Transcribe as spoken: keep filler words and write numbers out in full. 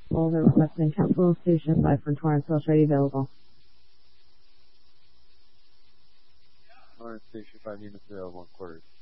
Boulder requesting Council Station five for Torrance Hills ready available. Torrance Station five units available in quarters.